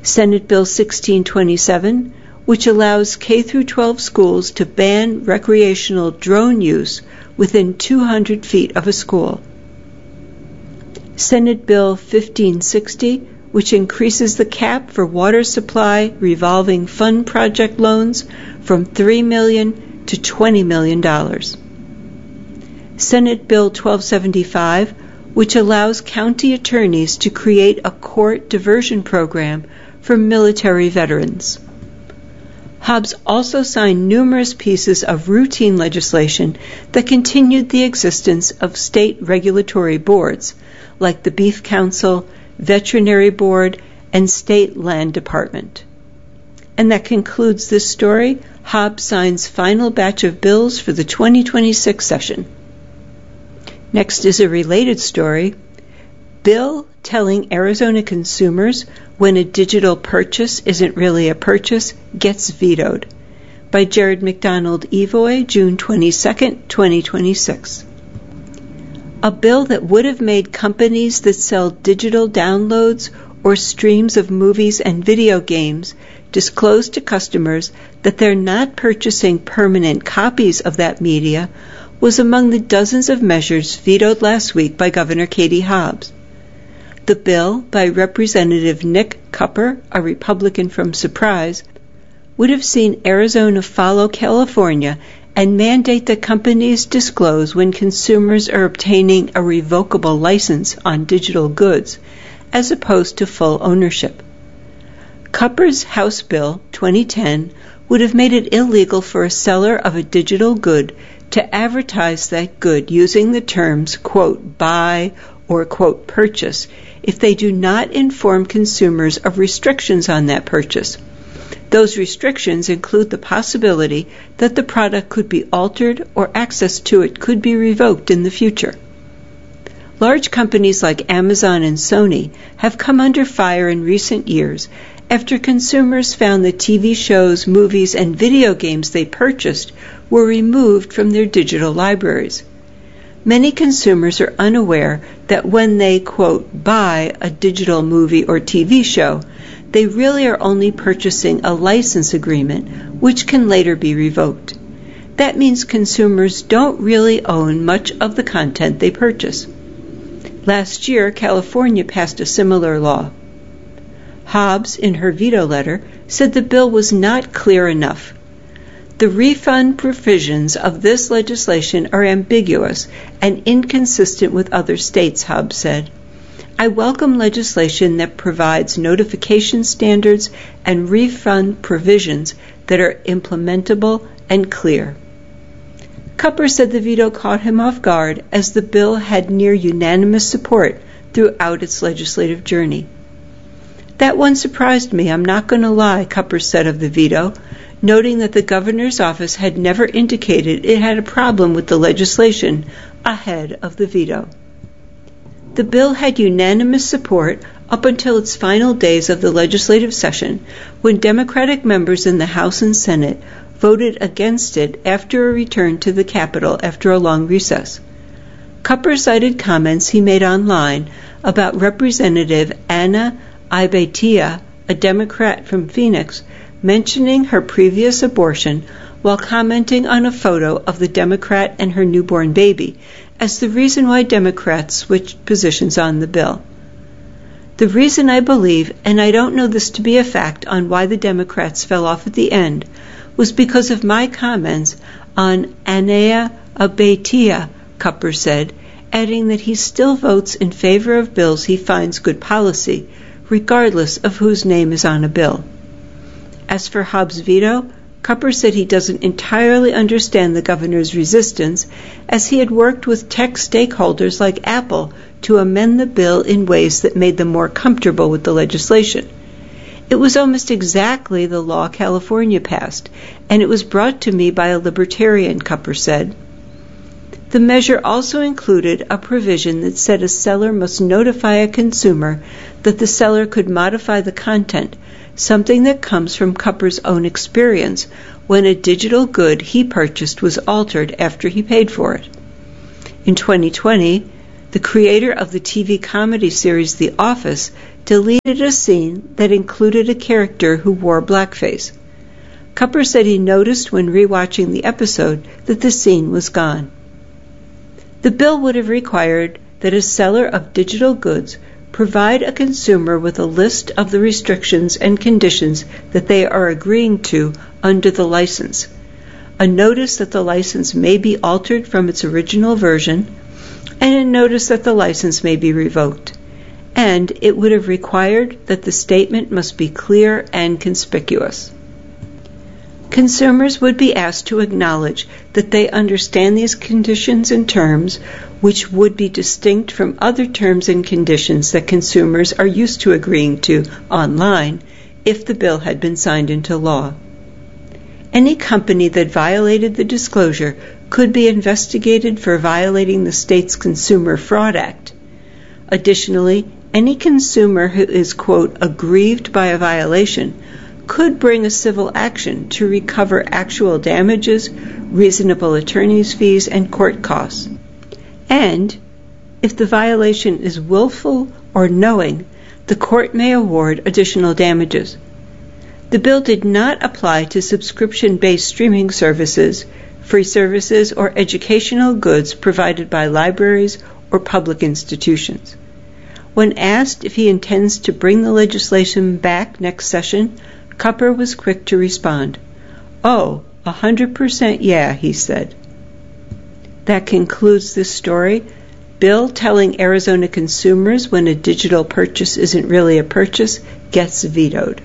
Senate Bill 1627, which allows K-12 schools to ban recreational drone use within 200 feet of a school. Senate Bill 1560, which increases the cap for water supply revolving fund project loans from $3 million to $20 million. Senate Bill 1275, which allows county attorneys to create a court diversion program for military veterans. Hobbs also signed numerous pieces of routine legislation that continued the existence of state regulatory boards, like the Beef Council, Veterinary Board, and State Land Department. And that concludes this story. Hobbs signs final batch of bills for the 2026 session. Next is a related story. Bill telling Arizona consumers when a digital purchase isn't really a purchase gets vetoed, by Jared McDonald Evoy, June 22, 2026. A bill that would have made companies that sell digital downloads or streams of movies and video games disclose to customers that they're not purchasing permanent copies of that media was among the dozens of measures vetoed last week by Governor Katie Hobbs. The bill, by Representative Nick Cupper, a Republican from Surprise, would have seen Arizona follow California and mandate that companies disclose when consumers are obtaining a revocable license on digital goods, as opposed to full ownership. Cupper's House Bill 2010 would have made it illegal for a seller of a digital good to advertise that good using the terms, quote, buy or, quote, purchase, if they do not inform consumers of restrictions on that purchase. Those restrictions include the possibility that the product could be altered or access to it could be revoked in the future. Large companies like Amazon and Sony have come under fire in recent years after consumers found the TV shows, movies, and video games they purchased were removed from their digital libraries. Many consumers are unaware that when they, quote, buy a digital movie or TV show, they really are only purchasing a license agreement, which can later be revoked. That means consumers don't really own much of the content they purchase. Last year, California passed a similar law. Hobbs, in her veto letter, said the bill was not clear enough. The refund provisions of this legislation are ambiguous and inconsistent with other states, Hobbs said. I welcome legislation that provides notification standards and refund provisions that are implementable and clear. Cupper said the veto caught him off guard as the bill had near unanimous support throughout its legislative journey. That one surprised me, I'm not going to lie, Cupper said of the veto, noting that the governor's office had never indicated it had a problem with the legislation ahead of the veto. The bill had unanimous support up until its final days of the legislative session, when Democratic members in the House and Senate voted against it after a return to the Capitol after a long recess. Cupper cited comments he made online about Representative Anna Ibeitia, a Democrat from Phoenix, mentioning her previous abortion while commenting on a photo of the Democrat and her newborn baby as the reason why Democrats switched positions on the bill. The reason I believe, and I don't know this to be a fact, on why the Democrats fell off at the end was because of my comments on Anna Ibeitia, Cupper said, adding that he still votes in favor of bills he finds good policy, regardless of whose name is on a bill. As for Hobbs' veto, Cupper said he doesn't entirely understand the governor's resistance, as he had worked with tech stakeholders like Apple to amend the bill in ways that made them more comfortable with the legislation. It was almost exactly the law California passed, and it was brought to me by a libertarian, Cupper said. The measure also included a provision that said a seller must notify a consumer that the seller could modify the content, something that comes from Cupper's own experience when a digital good he purchased was altered after he paid for it. In 2020, the creator of the TV comedy series The Office deleted a scene that included a character who wore blackface. Cupper said he noticed when rewatching the episode that the scene was gone. The bill would have required that a seller of digital goods provide a consumer with a list of the restrictions and conditions that they are agreeing to under the license, a notice that the license may be altered from its original version, and a notice that the license may be revoked. And it would have required that the statement must be clear and conspicuous. Consumers would be asked to acknowledge that they understand these conditions and terms, which would be distinct from other terms and conditions that consumers are used to agreeing to online if the bill had been signed into law. Any company that violated the disclosure could be investigated for violating the state's Consumer Fraud Act. Additionally, any consumer who is, quote, aggrieved by a violation could bring a civil action to recover actual damages, reasonable attorney's fees, and court costs. And, if the violation is willful or knowing, the court may award additional damages. The bill did not apply to subscription-based streaming services, free services, or educational goods provided by libraries or public institutions. When asked if he intends to bring the legislation back next session, Cupper was quick to respond. "Oh, 100% yeah," he said. That concludes this story. Bill telling Arizona consumers when a digital purchase isn't really a purchase gets vetoed.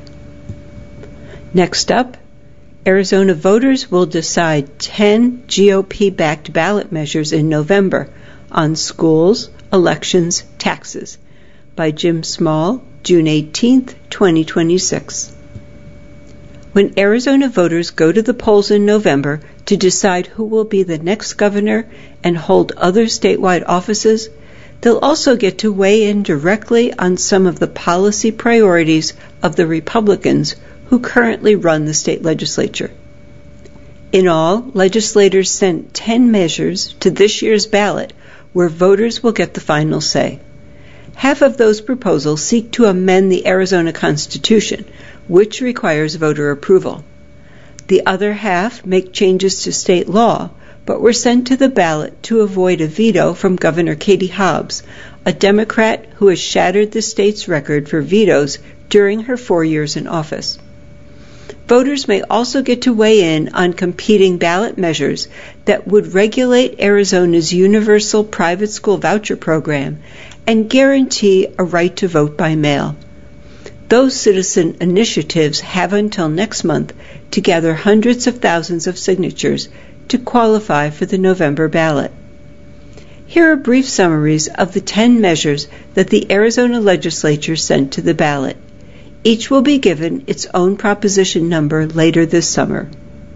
Next up, Arizona voters will decide 10 GOP-backed ballot measures in November on schools, elections, taxes, by Jim Small, June 18, 2026. When Arizona voters go to the polls in November to decide who will be the next governor and hold other statewide offices, they'll also get to weigh in directly on some of the policy priorities of the Republicans who currently run the state legislature. In all, legislators sent 10 measures to this year's ballot where voters will get the final say. Half of those proposals seek to amend the Arizona Constitution, which requires voter approval. The other half make changes to state law, but were sent to the ballot to avoid a veto from Governor Katie Hobbs, a Democrat who has shattered the state's record for vetoes during her 4 years in office. Voters may also get to weigh in on competing ballot measures that would regulate Arizona's universal private school voucher program and guarantee a right to vote by mail. Those citizen initiatives have until next month to gather hundreds of thousands of signatures to qualify for the November ballot. Here are brief summaries of the 10 measures that the Arizona legislature sent to the ballot. Each will be given its own proposition number later this summer.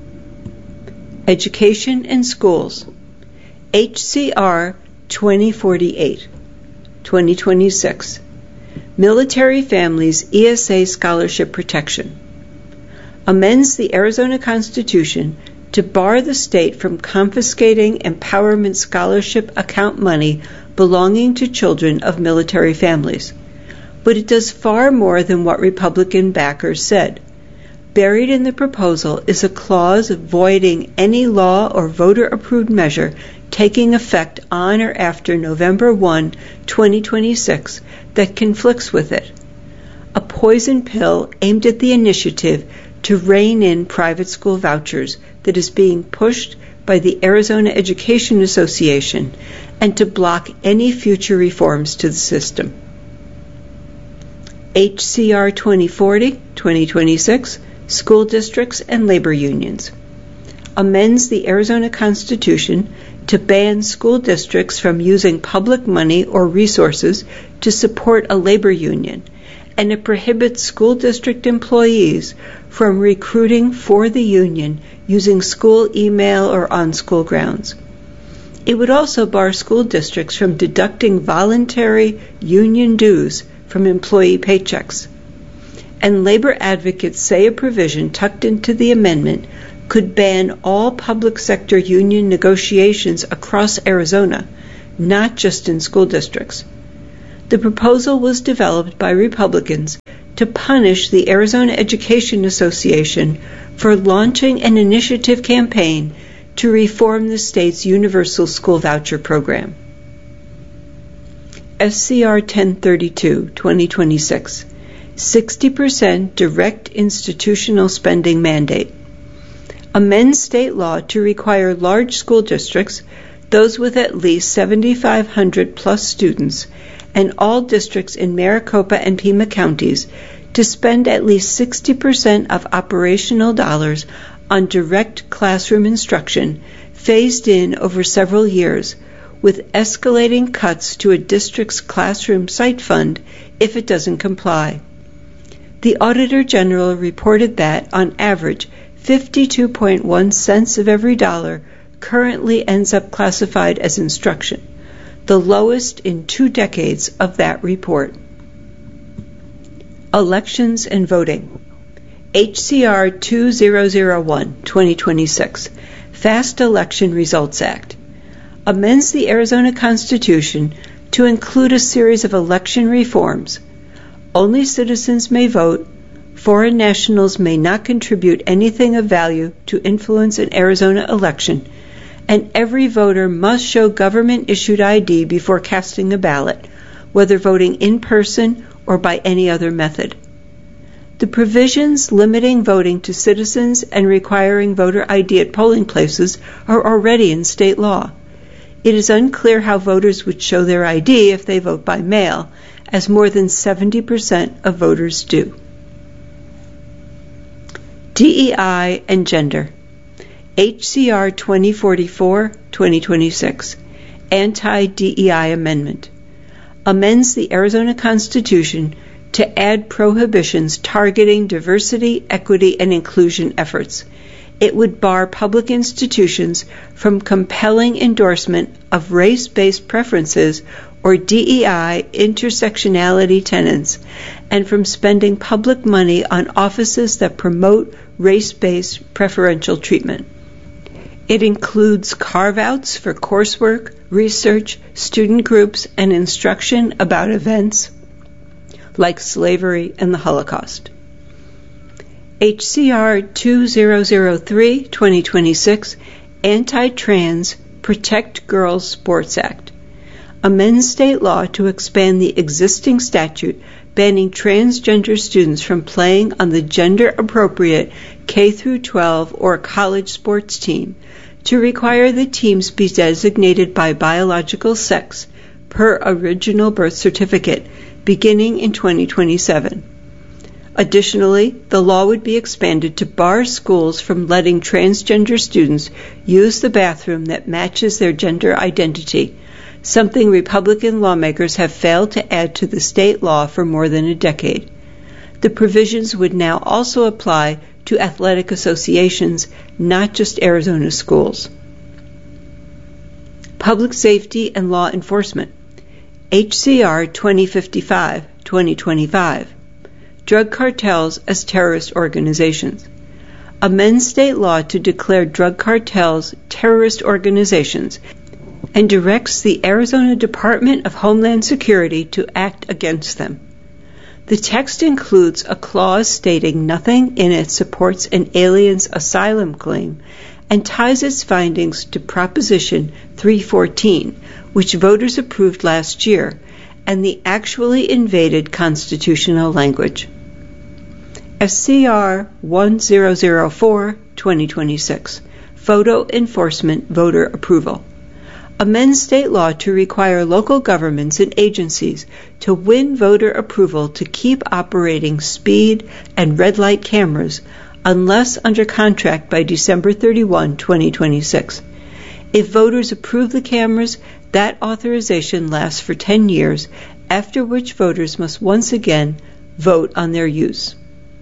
Education and Schools. HCR 2048, 2026. Military Families ESA Scholarship Protection. Amends the Arizona Constitution to bar the state from confiscating empowerment scholarship account money belonging to children of military families. But it does far more than what Republican backers said. Buried in the proposal is a clause voiding any law or voter-approved measure taking effect on or after November 1, 2026 that conflicts with it. A poison pill aimed at the initiative to rein in private school vouchers that is being pushed by the Arizona Education Association and to block any future reforms to the system. HCR 2040, 2026, School Districts and Labor Unions. Amends the Arizona Constitution to ban school districts from using public money or resources to support a labor union, and it prohibits school district employees from recruiting for the union using school email or on school grounds. It would also bar school districts from deducting voluntary union dues from employee paychecks. And labor advocates say a provision tucked into the amendment could ban all public sector union negotiations across Arizona, not just in school districts. The proposal was developed by Republicans to punish the Arizona Education Association for launching an initiative campaign to reform the state's universal school voucher program. SCR 1032, 2026, 60% direct institutional spending mandate. Amends state law to require large school districts, those with at least 7,500 plus students, and all districts in Maricopa and Pima counties to spend at least 60% of operational dollars on direct classroom instruction phased in over several years, with escalating cuts to a district's classroom site fund if it doesn't comply. The Auditor General reported that, on average, 52.1 cents of every dollar currently ends up classified as instruction, the lowest in 2 decades of that report. Elections and voting. HCR 2001, 2026, Fast Election Results Act, amends the Arizona Constitution to include a series of election reforms. Only citizens may vote. Foreign nationals may not contribute anything of value to influence an Arizona election, and every voter must show government-issued ID before casting a ballot, whether voting in person or by any other method. The provisions limiting voting to citizens and requiring voter ID at polling places are already in state law. It is unclear how voters would show their ID if they vote by mail, as more than 70% of voters do. DEI and gender. HCR 2044, 2026, Anti-DEI Amendment, amends the Arizona Constitution to add prohibitions targeting diversity, equity, and inclusion efforts. It would bar public institutions from compelling endorsement of race-based preferences or DEI intersectionality tenets, and from spending public money on offices that promote race-based preferential treatment. It includes carve-outs for coursework, research, student groups, and instruction about events like slavery and the Holocaust. HCR 2003, 2026, Anti-Trans Protect Girls Sports Act, amends state law to expand the existing statute banning transgender students from playing on the gender-appropriate K-12 or college sports team to require the teams be designated by biological sex per original birth certificate beginning in 2027. Additionally, the law would be expanded to bar schools from letting transgender students use the bathroom that matches their gender identity, something Republican lawmakers have failed to add to the state law for more than a decade. The provisions would now also apply to athletic associations, not just Arizona schools. Public Safety and Law Enforcement. HCR 2055, 2025. Drug cartels as terrorist organizations. Amends state law to declare drug cartels terrorist organizations and directs the Arizona Department of Homeland Security to act against them. The text includes a clause stating nothing in it supports an alien's asylum claim and ties its findings to Proposition 314, which voters approved last year, and the actually invaded constitutional language. SCR 1004, 2026, Photo Enforcement Voter Approval, amends state law to require local governments and agencies to win voter approval to keep operating speed and red light cameras unless under contract by December 31, 2026. If voters approve the cameras, that authorization lasts for 10 years, after which voters must once again vote on their use.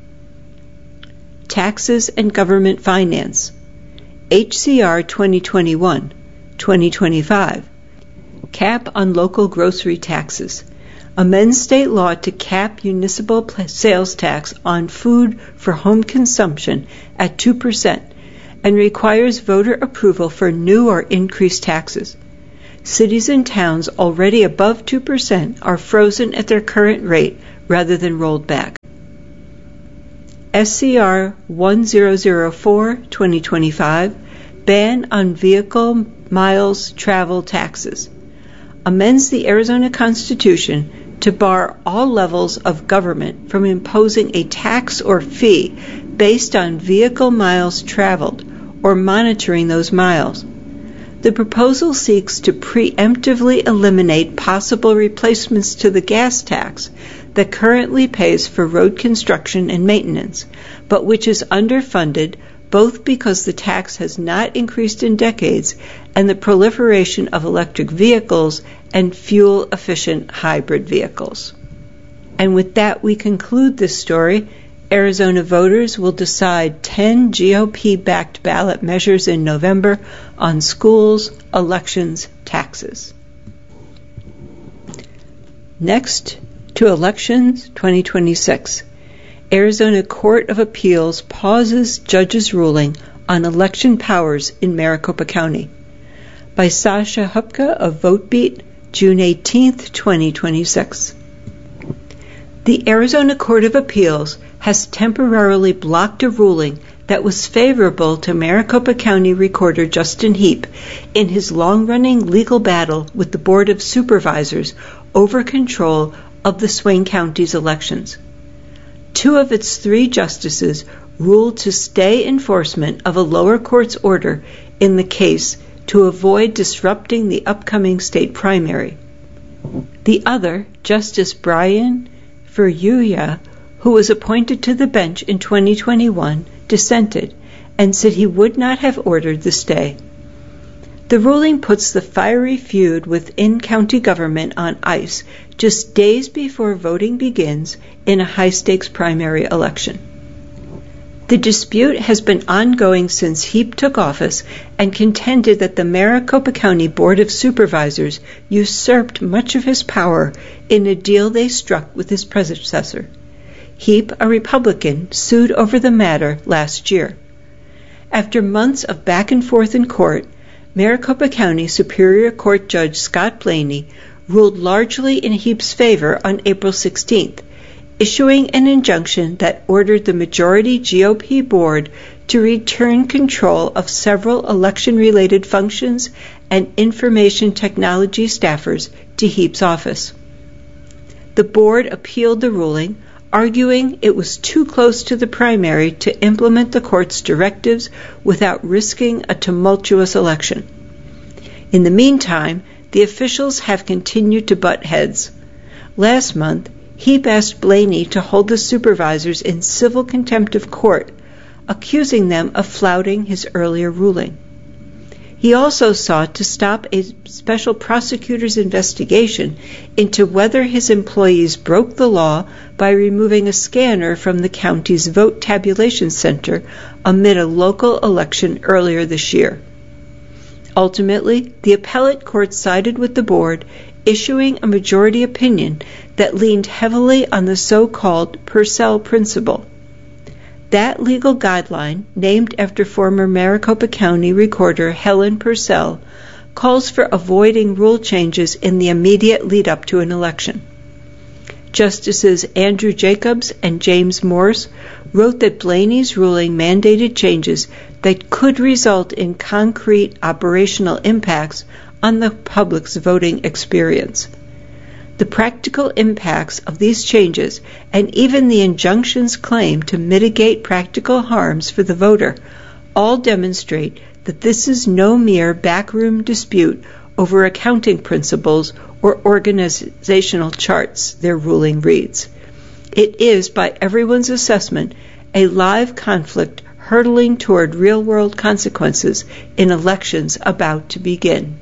Taxes and Government Finance. HCR 2021, 2025. Cap on local grocery taxes. Amends state law to cap municipal sales tax on food for home consumption at 2% and requires voter approval for new or increased taxes. cities and towns already above 2% are frozen at their current rate rather than rolled back. SCR 1004, 2025, Ban on Vehicle Miles Travel Taxes, amends the Arizona Constitution to bar all levels of government from imposing a tax or fee based on vehicle miles traveled or monitoring those miles. The proposal seeks to preemptively eliminate possible replacements to the gas tax that currently pays for road construction and maintenance, but which is underfunded both because the tax has not increased in decades and the proliferation of electric vehicles and fuel-efficient hybrid vehicles. And with that, we conclude this story. Arizona voters will decide 10 GOP-backed ballot measures in November on schools, elections, taxes. Next, to elections 2026. Arizona Court of Appeals pauses judge's ruling on election powers in Maricopa County. By Sasha Hupka of VoteBeat, June 18, 2026. The Arizona Court of Appeals has temporarily blocked a ruling that was favorable to Maricopa County Recorder Justin Heap in his long-running legal battle with the Board of Supervisors over control of the Swain County's elections. 2 of its 3 justices ruled to stay enforcement of a lower court's order in the case to avoid disrupting the upcoming state primary. The other, Justice Brian Furuyuya, who was appointed to the bench in 2021, dissented and said he would not have ordered the stay. The ruling puts the fiery feud within county government on ice just days before voting begins in a high-stakes primary election. The dispute has been ongoing since Heap took office and contended that the Maricopa County Board of Supervisors usurped much of his power in a deal they struck with his predecessor. Heap, a Republican, sued over the matter last year. After months of back and forth in court, Maricopa County Superior Court Judge Scott Blaney ruled largely in Heap's favor on April 16th, issuing an injunction that ordered the majority GOP board to return control of several election-related functions and information technology staffers to Heap's office. The board appealed the ruling, arguing it was too close to the primary to implement the court's directives without risking a tumultuous election. In the meantime, the officials have continued to butt heads. Last month, Heap asked Blaney to hold the supervisors in civil contempt of court, accusing them of flouting his earlier ruling. He also sought to stop a special prosecutor's investigation into whether his employees broke the law by removing a scanner from the county's vote tabulation center amid a local election earlier this year. Ultimately, the appellate court sided with the board, issuing a majority opinion that leaned heavily on the so-called Purcell principle. That legal guideline, named after former Maricopa County Recorder Helen Purcell, calls for avoiding rule changes in the immediate lead-up to an election. Justices Andrew Jacobs and James Morse wrote that Blaney's ruling mandated changes that could result in concrete operational impacts on the public's voting experience. The practical impacts of these changes and even the injunction's claim to mitigate practical harms for the voter all demonstrate that this is no mere backroom dispute over accounting principles or organizational charts, their ruling reads. It is, by everyone's assessment, a live conflict hurtling toward real-world consequences in elections about to begin.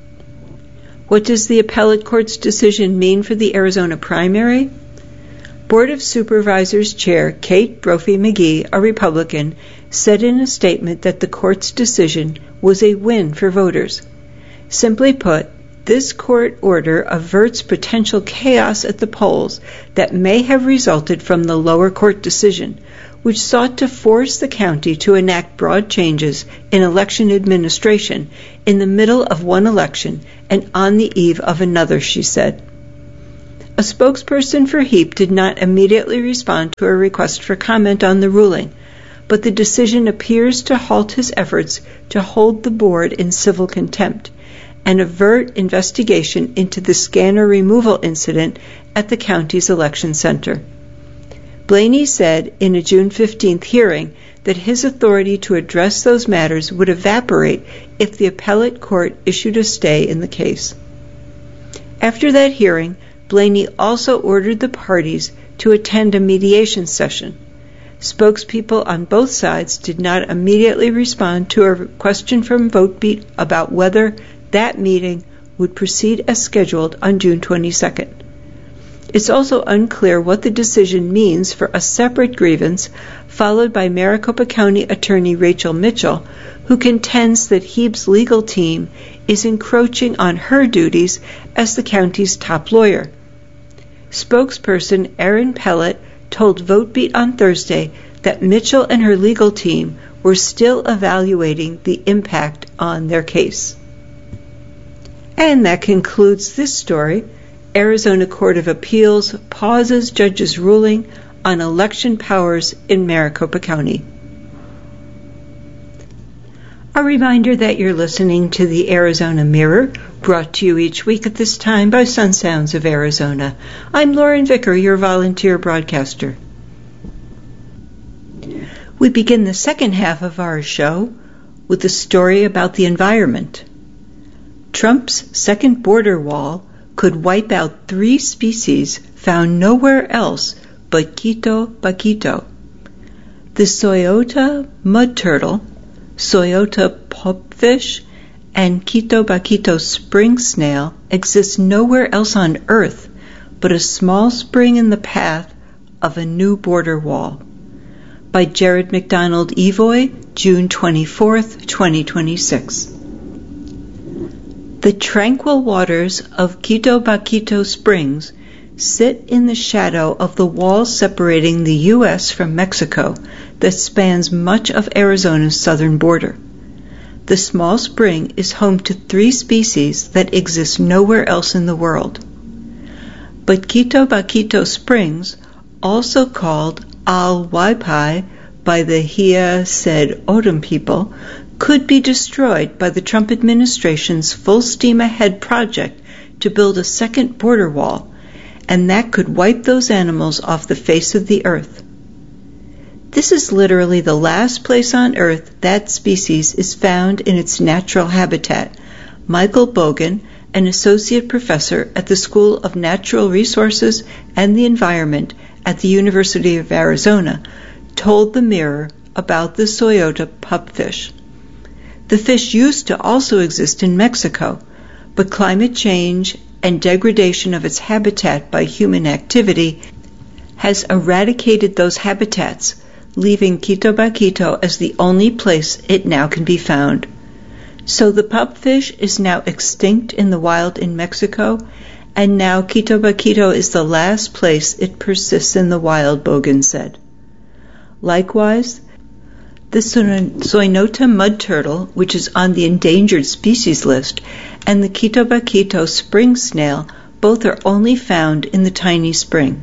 What does the appellate court's decision mean for the Arizona primary? Board of Supervisors Chair Kate Brophy-McGee, a Republican, said in a statement that the court's decision was a win for voters. Simply put, this court order averts potential chaos at the polls that may have resulted from the lower court decision, which sought to force the county to enact broad changes in election administration in the middle of one election and on the eve of another, she said. A spokesperson for HEAP did not immediately respond to a request for comment on the ruling, but the decision appears to halt his efforts to hold the board in civil contempt and avert investigation into the scanner removal incident at the county's election center. Blaney said in a June 15th hearing that his authority to address those matters would evaporate if the appellate court issued a stay in the case. After that hearing, Blaney also ordered the parties to attend a mediation session. Spokespeople on both sides did not immediately respond to a question from VoteBeat about whether that meeting would proceed as scheduled on June 22nd. It's also unclear what the decision means for a separate grievance followed by Maricopa County Attorney Rachel Mitchell, who contends that HEAP's legal team is encroaching on her duties as the county's top lawyer. Spokesperson Erin Pellet told VoteBeat on Thursday that Mitchell and her legal team were still evaluating the impact on their case. And that concludes this story. Arizona Court of Appeals pauses judge's ruling on election powers in Maricopa County. A reminder that you're listening to the Arizona Mirror, brought to you each week at this time by Sun Sounds of Arizona. I'm Lauren Vicker, your volunteer broadcaster. We begin the second half of our show with a story about the environment. Trump's second border wall could wipe out 3 species found nowhere else but Quito Baquito. The Soyota mud turtle, Soyota pupfish, and Quito Baquito spring snail exist nowhere else on Earth but a small spring in the path of a new border wall. By Jared McDonald Evoy, June 24, 2026. The tranquil waters of Quito Baquito Springs sit in the shadow of the wall separating the U.S. from Mexico that spans much of Arizona's southern border. The small spring is home to 3 species that exist nowhere else in the world. But Quito Baquito Springs, also called Al-Waipai by the Hia said Odom people, could be destroyed by the Trump administration's full steam ahead project to build a second border wall, and that could wipe those animals off the face of the earth. This is literally the last place on Earth that species is found in its natural habitat. Michael Bogan, an associate professor at the School of Natural Resources and the Environment at the University of Arizona, told the Mirror about the Soyota pupfish. The fish used to also exist in Mexico, but climate change and degradation of its habitat by human activity has eradicated those habitats, leaving Quito Baquito as the only place it now can be found. So the pupfish is now extinct in the wild in Mexico, and now Quito Baquito is the last place it persists in the wild, Bogan said. Likewise, the Soynota mud turtle, which is on the endangered species list, and the Quito Baquito spring snail both are only found in the tiny spring.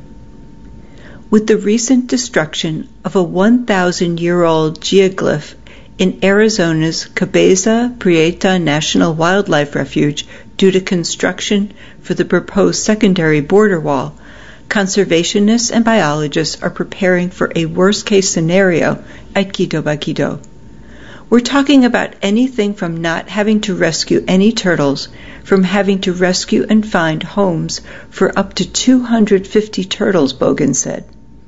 With the recent destruction of a 1,000-year-old geoglyph in Arizona's Cabeza Prieta National Wildlife Refuge due to construction for the proposed secondary border wall, conservationists and biologists are preparing for a worst-case scenario at Quito Baquito. We're talking about anything from not having to rescue any turtles, from having to rescue and find homes for up to 250 turtles, Bogan said.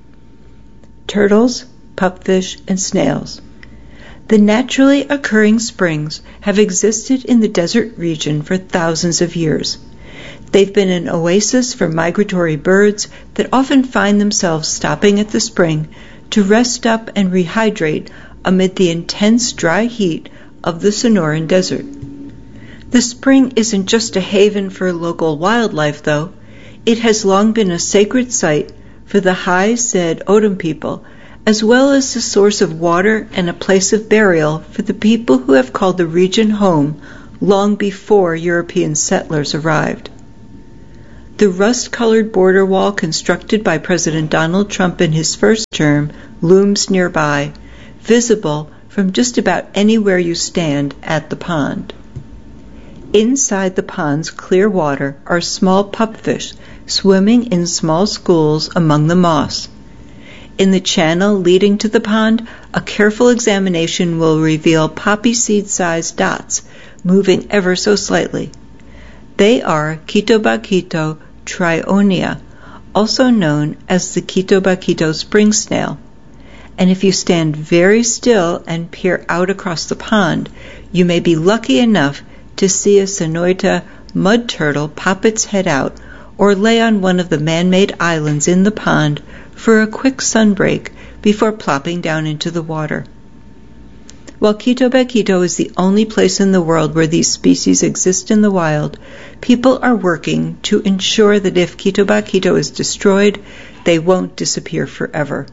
Turtles, pupfish, and snails. The naturally occurring springs have existed in the desert region for thousands of years. They've been an oasis for migratory birds that often find themselves stopping at the spring to rest up and rehydrate amid the intense dry heat of the Sonoran Desert. The spring isn't just a haven for local wildlife, though. It has long been a sacred site for the High said Odom people, as well as a source of water and a place of burial for the people who have called the region home long before European settlers arrived. The rust-colored border wall constructed by President Donald Trump in his first term looms nearby, visible from just about anywhere you stand at the pond. Inside the pond's clear water are small pupfish swimming in small schools among the moss. In the channel leading to the pond, a careful examination will reveal poppy seed-sized dots moving ever so slightly. They are Ketobacito trionia, also known as the Ketobacito spring snail. And if you stand very still and peer out across the pond, you may be lucky enough to see a Sonoita mud turtle pop its head out or lay on one of the man-made islands in the pond for a quick sunbreak before plopping down into the water. While Ketobacito is the only place in the world where these species exist in the wild, people are working to ensure that if Ketobacito is destroyed, they won't disappear forever.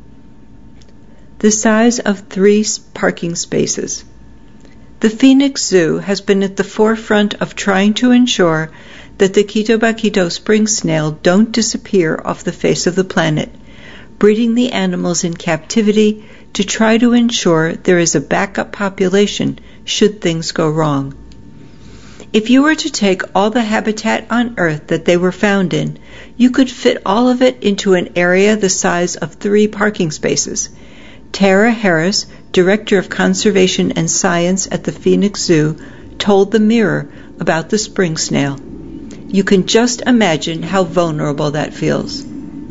The size of 3 parking spaces. The Phoenix Zoo has been at the forefront of trying to ensure that the Ketobacito spring snail don't disappear off the face of the planet, breeding the animals in captivity to try to ensure there is a backup population should things go wrong. If you were to take all the habitat on Earth that they were found in, you could fit all of it into an area the size of 3 parking spaces. Tara Harris, Director of Conservation and Science at the Phoenix Zoo, told the Mirror about the spring snail. You can just imagine how vulnerable that feels.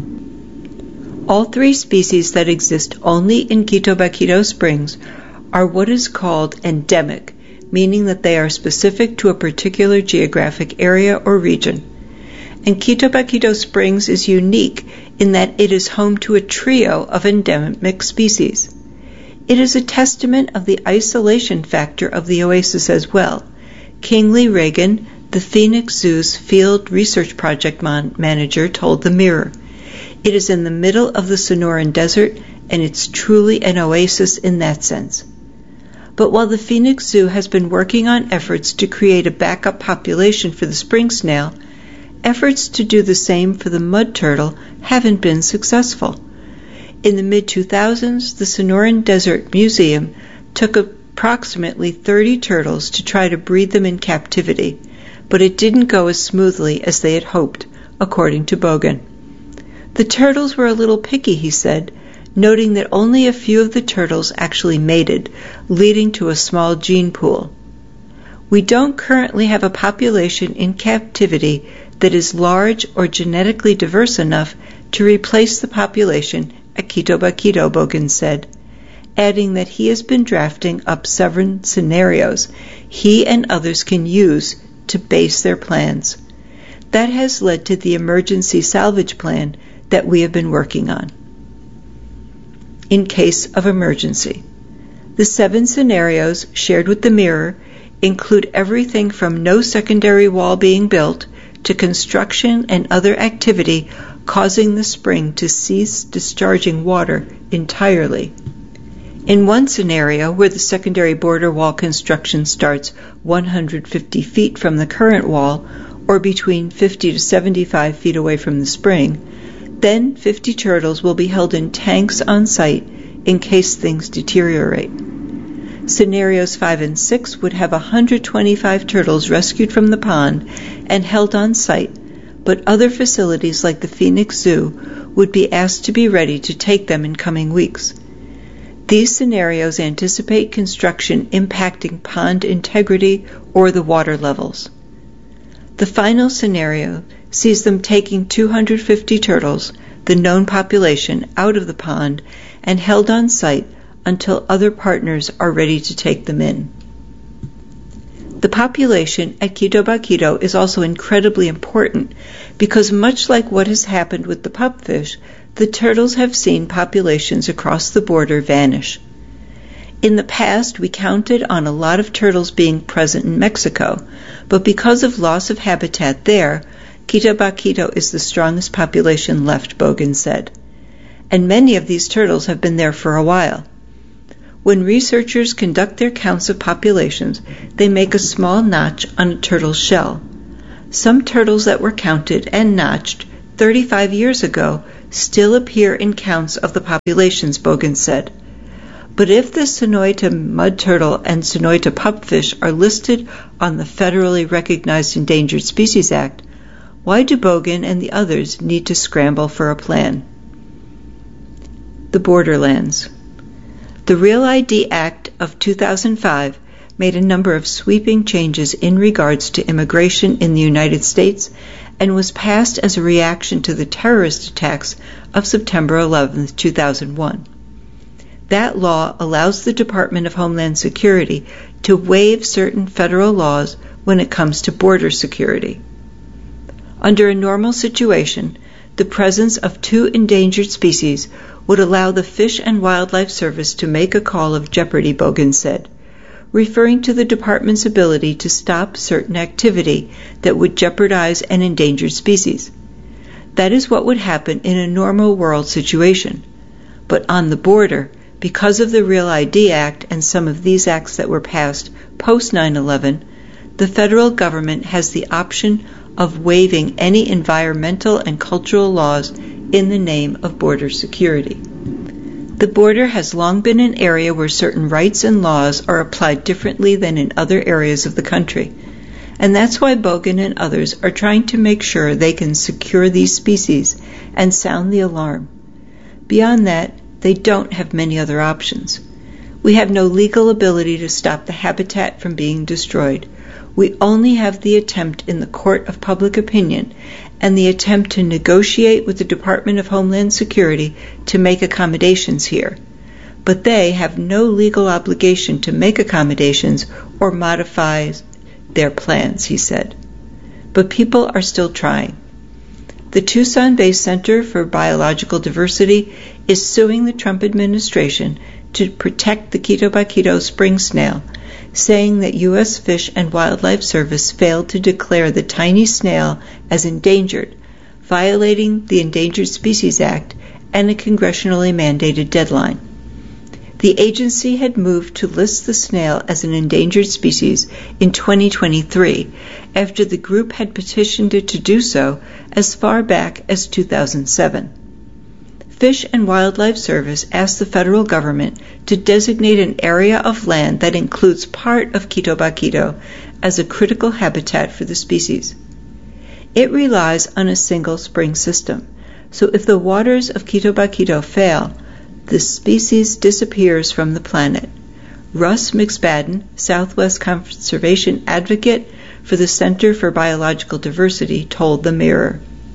All 3 species that exist only in Ketobacito Springs are what is called endemic, meaning that they are specific to a particular geographic area or region. And Ketobacito Springs is unique in that it is home to a trio of endemic species. It is a testament of the isolation factor of the oasis as well. Kingsley Reagan, the Phoenix Zoo's Field Research Project Manager, told the Mirror, "It is in the middle of the Sonoran Desert, and it's truly an oasis in that sense." But while the Phoenix Zoo has been working on efforts to create a backup population for the spring snail, efforts to do the same for the mud turtle haven't been successful. In the mid-2000s, the Sonoran Desert Museum took approximately 30 turtles to try to breed them in captivity, but it didn't go as smoothly as they had hoped, according to Bogan. The turtles were a little picky, he said, noting that only a few of the turtles actually mated, leading to a small gene pool. We don't currently have a population in captivity that is large or genetically diverse enough to replace the population at Ketobacito, Bogan said, adding that he has been drafting up 7 scenarios he and others can use to base their plans. That has led to the emergency salvage plan that we have been working on. In case of emergency, the 7 scenarios shared with the Mirror include everything from no secondary wall being built to construction and other activity causing the spring to cease discharging water entirely. In one scenario, where the secondary border wall construction starts 150 feet from the current wall, or between 50 to 75 feet away from the spring, then 50 turtles will be held in tanks on site in case things deteriorate. Scenarios 5 and 6 would have 125 turtles rescued from the pond and held on site, but other facilities like the Phoenix Zoo would be asked to be ready to take them in coming weeks. These scenarios anticipate construction impacting pond integrity or the water levels. The final scenario sees them taking 250 turtles, the known population, out of the pond and held on site until other partners are ready to take them in. The population at Ketobacito is also incredibly important because, much like what has happened with the pupfish, the turtles have seen populations across the border vanish. In the past, we counted on a lot of turtles being present in Mexico, but because of loss of habitat there, Ketobacito is the strongest population left, Bogan said. And many of these turtles have been there for a while. When researchers conduct their counts of populations, they make a small notch on a turtle's shell. Some turtles that were counted and notched 35 years ago still appear in counts of the populations, Bogan said. But if the Sonoyta mud turtle and Sonoyta pupfish are listed on the federally recognized Endangered Species Act, why do Bogan and the others need to scramble for a plan? The Borderlands. The Real ID Act of 2005 made a number of sweeping changes in regards to immigration in the United States and was passed as a reaction to the terrorist attacks of September 11, 2001. That law allows the Department of Homeland Security to waive certain federal laws when it comes to border security. Under a normal situation, the presence of 2 endangered species would allow the Fish and Wildlife Service to make a call of jeopardy, Bogan said, referring to the department's ability to stop certain activity that would jeopardize an endangered species. That is what would happen in a normal world situation. But on the border, because of the Real ID Act and some of these acts that were passed post 9/11, the federal government has the option of waiving any environmental and cultural laws in the name of border security. The border has long been an area where certain rights and laws are applied differently than in other areas of the country, and that's why Bogan and others are trying to make sure they can secure these species and sound the alarm. Beyond that, they don't have many other options. We have no legal ability to stop the habitat from being destroyed. We only have the attempt in the court of public opinion and the attempt to negotiate with the Department of Homeland Security to make accommodations here. But they have no legal obligation to make accommodations or modify their plans, he said. But people are still trying. The Tucson-based Center for Biological Diversity is suing the Trump administration to protect the Quito Baquito spring snail, saying that U.S. Fish and Wildlife Service failed to declare the tiny snail as endangered, violating the Endangered Species Act and a congressionally mandated deadline. The agency had moved to list the snail as an endangered species in 2023 after the group had petitioned it to do so as far back as 2007. Fish and Wildlife Service asked the federal government to designate an area of land that includes part of Quito Baquito as a critical habitat for the species. It relies on a single spring system, so if the waters of Quito Baquito fail, the species disappears from the planet. Russ McSpadden, Southwest conservation advocate for the Center for Biological Diversity, told the Mirror.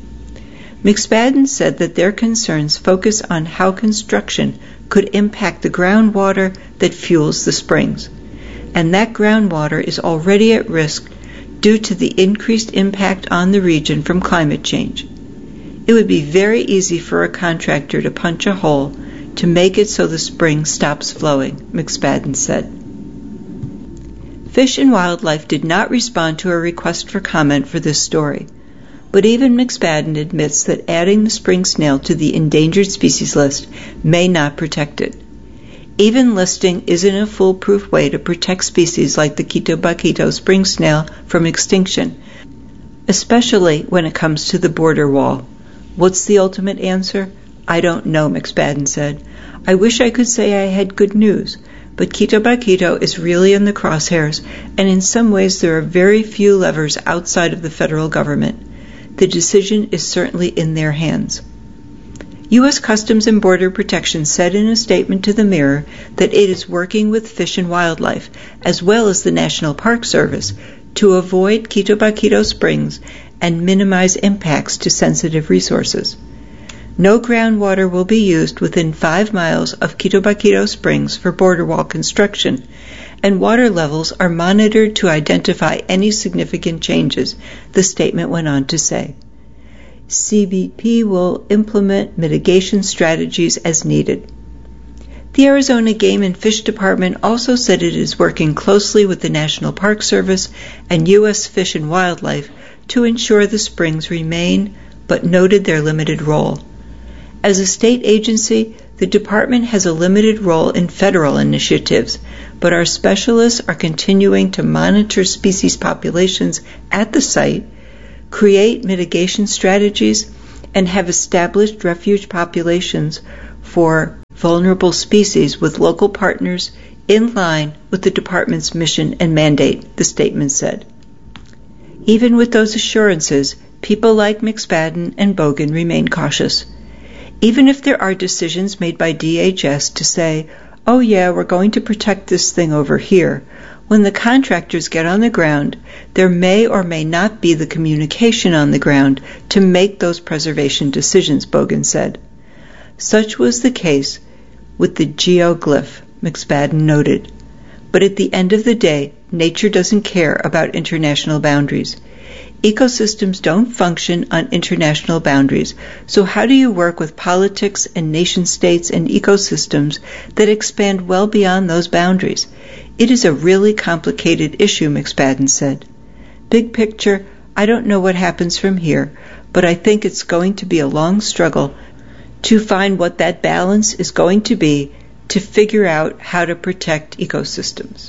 McSpadden said that their concerns focus on how construction could impact the groundwater that fuels the springs, and that groundwater is already at risk due to the increased impact on the region from climate change. It would be very easy for a contractor to punch a hole to make it so the spring stops flowing, McSpadden said. Fish and Wildlife did not respond to a request for comment for this story, but even McSpadden admits that adding the spring snail to the endangered species list may not protect it. Even listing isn't a foolproof way to protect species like the Quito Baquito spring snail from extinction, especially when it comes to the border wall. What's the ultimate answer? I don't know, McSpadden said. I wish I could say I had good news, but Quito Baquito is really in the crosshairs, and in some ways there are very few levers outside of the federal government. The decision is certainly in their hands. U.S. Customs and Border Protection said in a statement to the Mirror that it is working with Fish and Wildlife, as well as the National Park Service, to avoid Quito Baquito springs and minimize impacts to sensitive resources. No groundwater will be used within 5 miles of Quito Baquito Springs for border wall construction, and water levels are monitored to identify any significant changes, the statement went on to say. CBP will implement mitigation strategies as needed. The Arizona Game and Fish Department also said it is working closely with the National Park Service and U.S. Fish and Wildlife to ensure the springs remain, but noted their limited role. As a state agency, the department has a limited role in federal initiatives, but our specialists are continuing to monitor species populations at the site, create mitigation strategies, and have established refuge populations for vulnerable species with local partners in line with the department's mission and mandate, the statement said. Even with those assurances, people like McSpadden and Bogan remain cautious. Even if there are decisions made by DHS to say, oh yeah, we're going to protect this thing over here, when the contractors get on the ground, there may or may not be the communication on the ground to make those preservation decisions, Bogan said. Such was the case with the geoglyph, McSpadden noted. But at the end of the day, nature doesn't care about international boundaries. Ecosystems don't function on international boundaries, so how do you work with politics and nation-states and ecosystems that expand well beyond those boundaries? It is a really complicated issue, McSpadden said. Big picture, I don't know what happens from here, but I think it's going to be a long struggle to find what that balance is going to be to figure out how to protect ecosystems.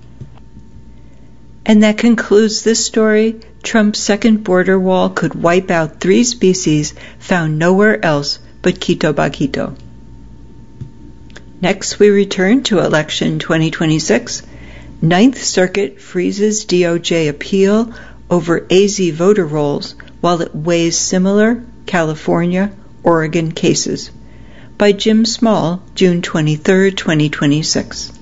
And that concludes this story. Trump's second border wall could wipe out 3 species found nowhere else but Quito Baquito. Next, we return to election 2026. Ninth Circuit freezes DOJ appeal over AZ voter rolls while it weighs similar California, Oregon cases. By Jim Small, June 23, 2026.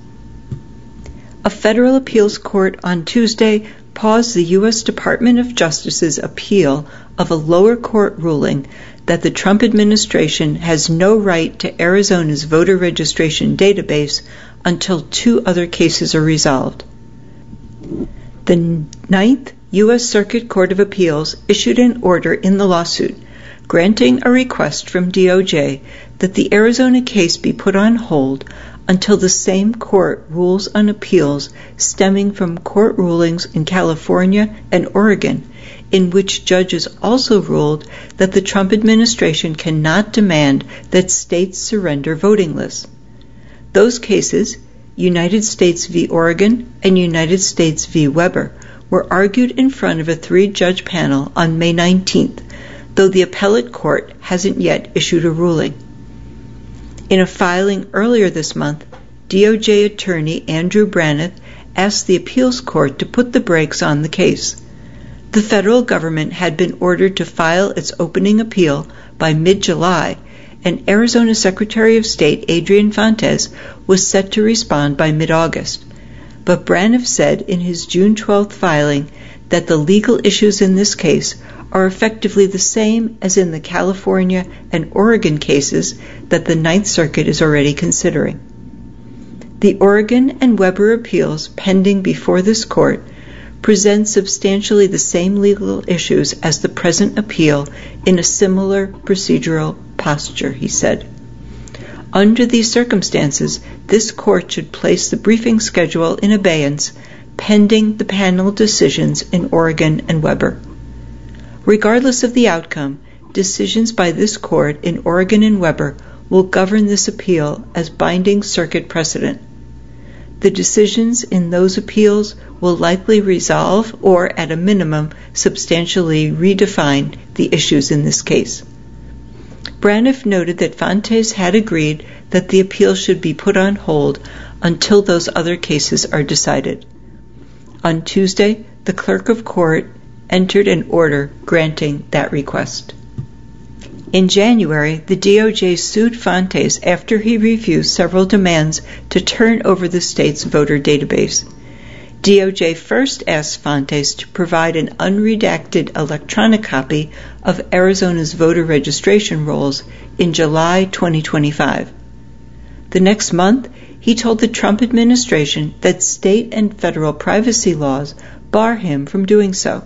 A federal appeals court on Tuesday paused the U.S. Department of Justice's appeal of a lower court ruling that the Trump administration has no right to Arizona's voter registration database until 2 other cases are resolved. The Ninth U.S. Circuit Court of Appeals issued an order in the lawsuit granting a request from DOJ that the Arizona case be put on hold until the same court rules on appeals stemming from court rulings in California and Oregon, in which judges also ruled that the Trump administration cannot demand that states surrender voting lists. Those cases, United States v. Oregon and United States v. Weber, were argued in front of a 3-judge panel on May 19th, though the appellate court hasn't yet issued a ruling. In a filing earlier this month, DOJ attorney Andrew Braniff asked the appeals court to put the brakes on the case. The federal government had been ordered to file its opening appeal by mid-July, and Arizona Secretary of State Adrian Fontes was set to respond by mid-August. But Braniff said in his June 12th filing that the legal issues in this case are effectively the same as in the California and Oregon cases that the Ninth Circuit is already considering. The Oregon and Weber appeals pending before this court present substantially the same legal issues as the present appeal in a similar procedural posture, he said. Under these circumstances, this court should place the briefing schedule in abeyance pending the panel decisions in Oregon and Weber. Regardless of the outcome, decisions by this court in Oregon and Weber will govern this appeal as binding circuit precedent. The decisions in those appeals will likely resolve or, at a minimum, substantially redefine the issues in this case. Braniff noted that Fontes had agreed that the appeal should be put on hold until those other cases are decided. On Tuesday, the clerk of court entered an order granting that request. In January, the DOJ sued Fontes after he refused several demands to turn over the state's voter database. DOJ first asked Fontes to provide an unredacted electronic copy of Arizona's voter registration rolls in July 2025. The next month, he told the Trump administration that state and federal privacy laws bar him from doing so.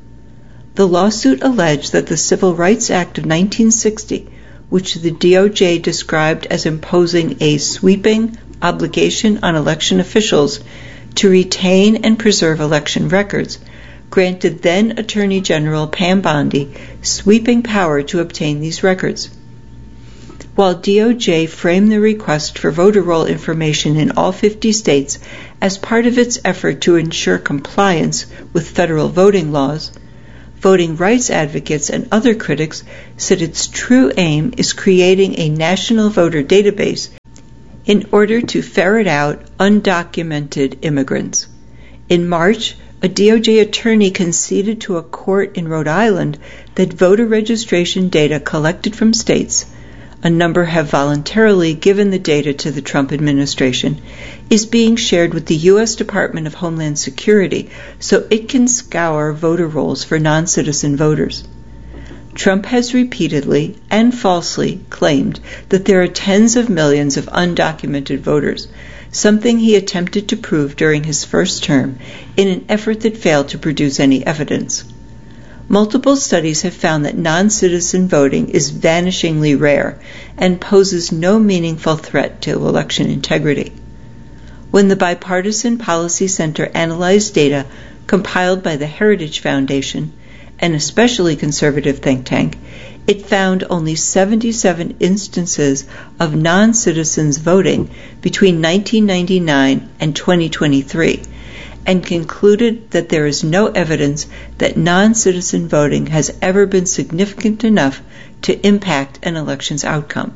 The lawsuit alleged that the Civil Rights Act of 1960, which the DOJ described as imposing a sweeping obligation on election officials to retain and preserve election records, granted then Attorney General Pam Bondi sweeping power to obtain these records. while DOJ framed the request for voter roll information in all 50 states as part of its effort to ensure compliance with federal voting laws, voting rights advocates and other critics said its true aim is creating a national voter database in order to ferret out undocumented immigrants. In March, a DOJ attorney conceded to a court in Rhode Island that voter registration data collected from states, a number have voluntarily given the data to the Trump administration, is being shared with the U.S. Department of Homeland Security so it can scour voter rolls for non-citizen voters. Trump has repeatedly and falsely claimed that there are tens of millions of undocumented voters, something he attempted to prove during his first term in an effort that failed to produce any evidence. Multiple studies have found that non-citizen voting is vanishingly rare and poses no meaningful threat to election integrity. When the Bipartisan Policy Center analyzed data compiled by the Heritage Foundation, an especially conservative think tank, it found only 77 instances of non-citizens voting between 1999 and 2023, and concluded that there is no evidence that non-citizen voting has ever been significant enough to impact an election's outcome.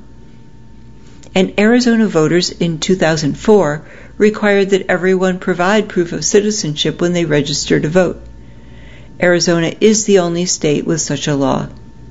And Arizona voters in 2004 required that everyone provide proof of citizenship when they register to vote. Arizona is the only state with such a law.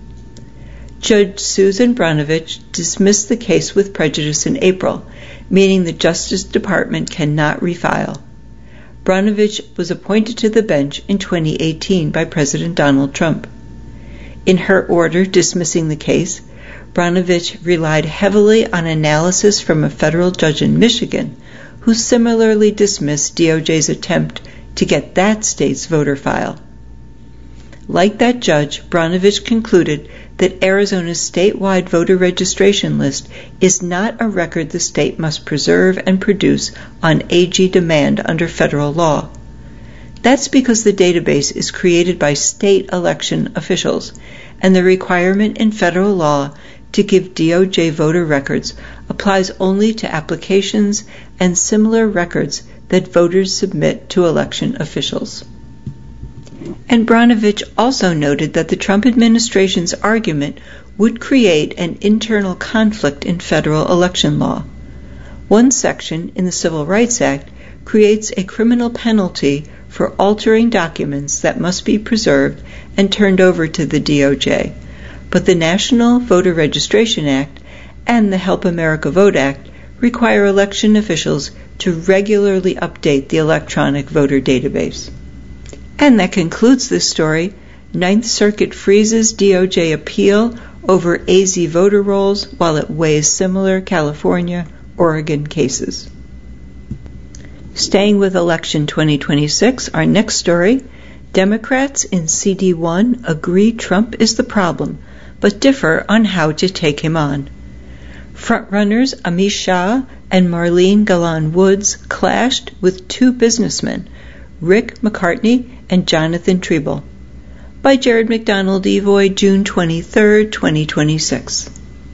Judge Susan Brnovich dismissed the case with prejudice in April, meaning the Justice Department cannot refile. Brnovich was appointed to the bench in 2018 by President Donald Trump. In her order dismissing the case, Brnovich relied heavily on analysis from a federal judge in Michigan, who similarly dismissed DOJ's attempt to get that state's voter file. Like that judge, Brnovich concluded that Arizona's statewide voter registration list is not a record the state must preserve and produce on AG demand under federal law. That's because the database is created by state election officials, and the requirement in federal law to give DOJ voter records applies only to applications and similar records that voters submit to election officials. And Brnovich also noted that the Trump administration's argument would create an internal conflict in federal election law. One section in the Civil Rights Act creates a criminal penalty for altering documents that must be preserved and turned over to the DOJ, but the National Voter Registration Act and the Help America Vote Act require election officials to regularly update the electronic voter database. And that concludes this story. Ninth Circuit freezes DOJ appeal over AZ voter rolls while it weighs similar California, Oregon cases. Staying with election 2026, our next story, Democrats in CD1 agree Trump is the problem, but differ on how to take him on. Frontrunners Amish Shah and Marlene Galan Woods clashed with two businessmen, Rick McCartney and Jonathan Treble. By Jared McDonald Evoy, June 23, 2026.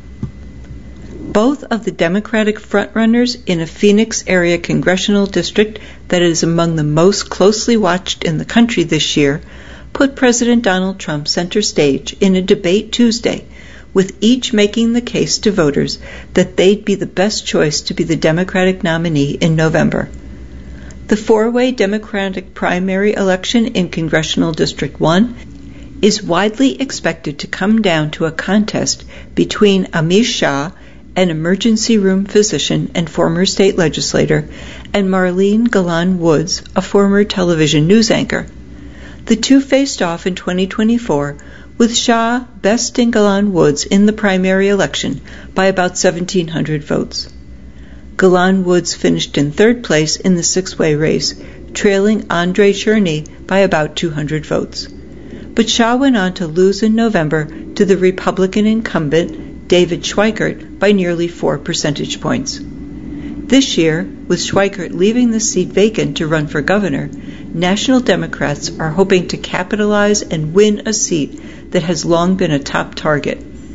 Both of the Democratic frontrunners in a Phoenix area congressional district that is among the most closely watched in the country this year put President Donald Trump center stage in a debate Tuesday, with each making the case to voters that they'd be the best choice to be the Democratic nominee in November. The four-way Democratic primary election in Congressional District 1 is widely expected to come down to a contest between Amish Shah, an emergency room physician and former state legislator, and Marlene Galan Woods, a former television news anchor. The two faced off in 2024, with Shah besting Galan Woods in the primary election by about 1,700 votes. Galan Woods finished in third place in the six-way race, trailing Andre Cherney by about 200 votes. But Shah went on to lose in November to the Republican incumbent David Schweikert by nearly 4 percentage points. This year, with Schweikert leaving the seat vacant to run for governor, National Democrats are hoping to capitalize and win a seat that has long been a top target.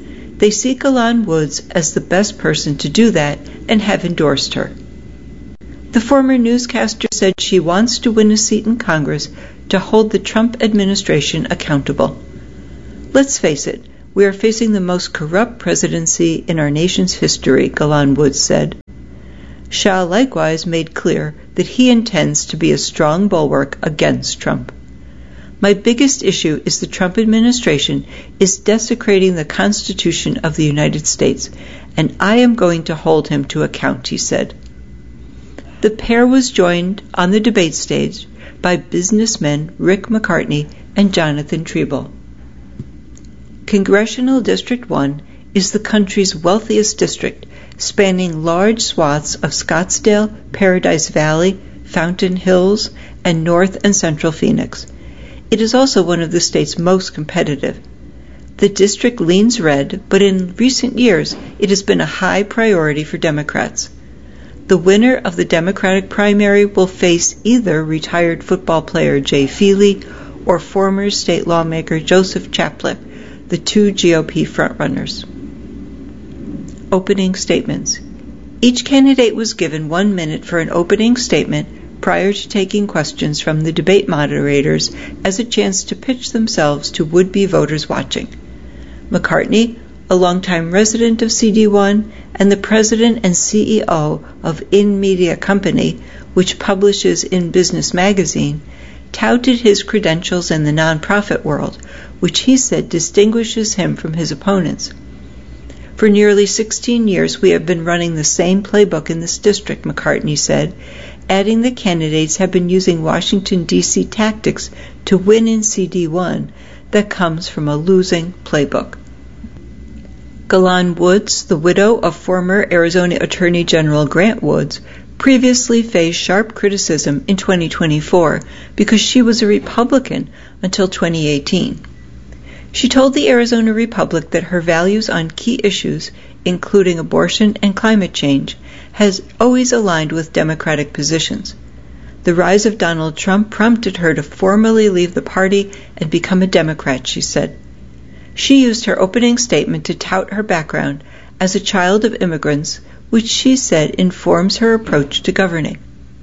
They see Galan Woods as the best person to do that and have endorsed her. The former newscaster said she wants to win a seat in Congress to hold the Trump administration accountable. Let's face it, we are facing the most corrupt presidency in our nation's history, Galan Woods said. Shah likewise made clear that he intends to be a strong bulwark against Trump. My biggest issue is the Trump administration is desecrating the Constitution of the United States, and I am going to hold him to account, he said. The pair was joined on the debate stage by businessmen Rick McCartney and Jonathan Treble. Congressional District 1 is the country's wealthiest district, spanning large swaths of Scottsdale, Paradise Valley, Fountain Hills, and North and Central Phoenix. It is also one of the state's most competitive. The district leans red, but in recent years it has been a high priority for Democrats. The winner of the Democratic primary will face either retired football player Jay Feely or former state lawmaker Joseph Chaplik, the two GOP frontrunners. Opening statements. Each candidate was given 1 minute for an opening statement prior to taking questions from the debate moderators as a chance to pitch themselves to would-be voters watching. McCartney, a longtime resident of CD1 and the president and CEO of In Media Company, which publishes In Business magazine, touted his credentials in the nonprofit world, which he said distinguishes him from his opponents. For nearly 16 years we have been running the same playbook in this district, McCartney said, adding the candidates have been using Washington, D.C. tactics to win in CD1 that comes from a losing playbook. Galan Woods, the widow of former Arizona Attorney General Grant Woods, previously faced sharp criticism in 2024 because she was a Republican until 2018. She told the Arizona Republic that her values on key issues, including abortion and climate change, has always aligned with Democratic positions. The rise of Donald Trump prompted her to formally leave the party and become a Democrat, she said. She used her opening statement to tout her background as a child of immigrants, which she said informs her approach to governing.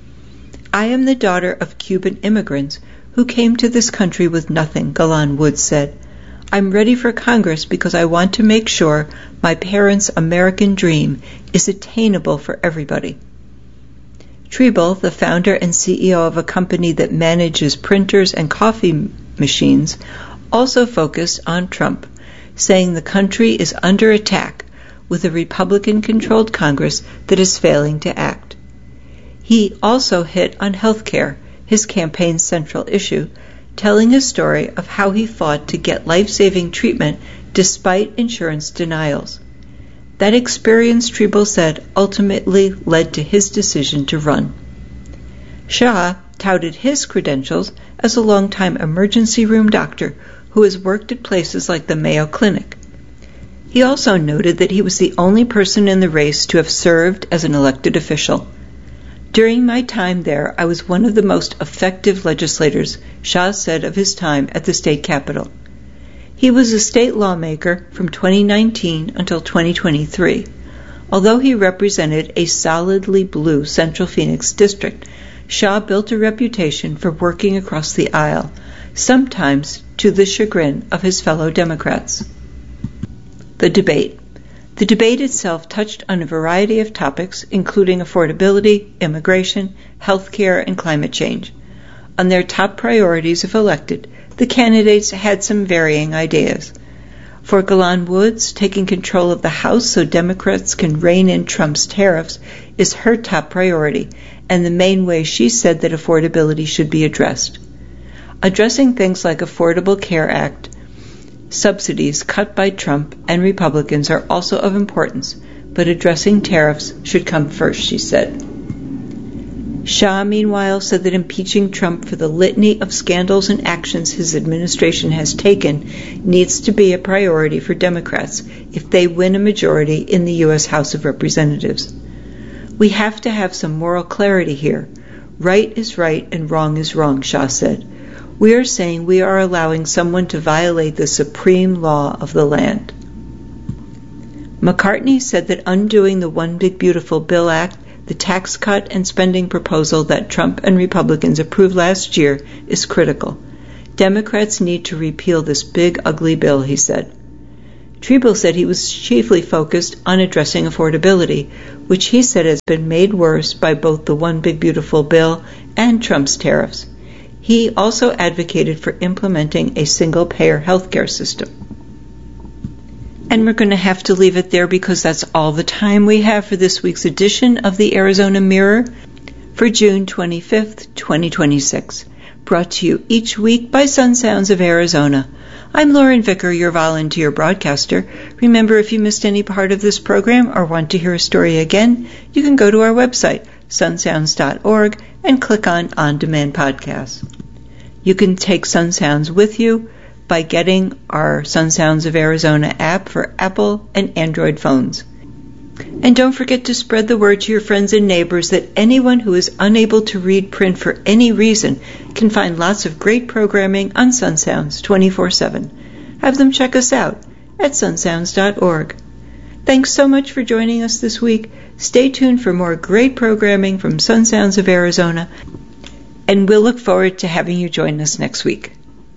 I am the daughter of Cuban immigrants who came to this country with nothing, Galan Woods said. I'm ready for Congress because I want to make sure my parents' American dream is attainable for everybody. Treble, the founder and CEO of a company that manages printers and coffee machines, also focused on Trump, saying the country is under attack with a Republican-controlled Congress that is failing to act. He also hit on health care, his campaign's central issue, telling his story of how he fought to get life-saving treatment despite insurance denials. That experience, Treble said, ultimately led to his decision to run. Shah touted his credentials as a longtime emergency room doctor who has worked at places like the Mayo Clinic. He also noted that he was the only person in the race to have served as an elected official. During my time there, I was one of the most effective legislators, Shah said of his time at the state capitol. He was a state lawmaker from 2019 until 2023. Although he represented a solidly blue Central Phoenix district, Shah built a reputation for working across the aisle, sometimes to the chagrin of his fellow Democrats. The debate. The debate itself touched on a variety of topics, including affordability, immigration, health care, and climate change. On their top priorities if elected, the candidates had some varying ideas. For Galan Woods, taking control of the House so Democrats can rein in Trump's tariffs is her top priority, and the main way she said that affordability should be addressed. Addressing things like Affordable Care Act, subsidies cut by Trump and Republicans are also of importance, but addressing tariffs should come first, she said. Shah, meanwhile, said that impeaching Trump for the litany of scandals and actions his administration has taken needs to be a priority for Democrats if they win a majority in the U.S. House of Representatives. We have to have some moral clarity here. Right is right and wrong is wrong, Shah said. We are saying we are allowing someone to violate the supreme law of the land. McCartney said that undoing the One Big Beautiful Bill Act, the tax cut and spending proposal that Trump and Republicans approved last year, is critical. Democrats need to repeal this big, ugly bill, he said. Treble said he was chiefly focused on addressing affordability, which he said has been made worse by both the One Big Beautiful Bill and Trump's tariffs. He also advocated for implementing a single-payer healthcare system. And we're going to have to leave it there because that's all the time we have for this week's edition of the Arizona Mirror for June 25th, 2026. Brought to you each week by Sun Sounds of Arizona. I'm Lauren Vicker, your volunteer broadcaster. Remember, if you missed any part of this program or want to hear a story again, you can go to our website, sunsounds.org, and click on Demand Podcasts. You can take Sun Sounds with you by getting our Sun Sounds of Arizona app for Apple and Android phones. And don't forget to spread the word to your friends and neighbors that anyone who is unable to read print for any reason can find lots of great programming on Sun Sounds 24/7. Have them check us out at sunsounds.org. Thanks so much for joining us this week. Stay tuned for more great programming from Sun Sounds of Arizona, and we'll look forward to having you join us next week.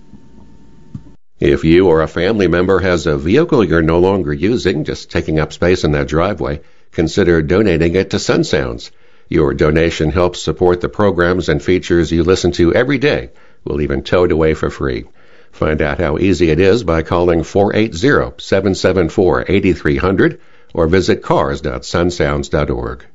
If you or a family member has a vehicle you're no longer using, just taking up space in that driveway, consider donating it to Sun Sounds. Your donation helps support the programs and features you listen to every day. We'll even tow it away for free. Find out how easy it is by calling 480-774-8300 or visit cars.sunsounds.org.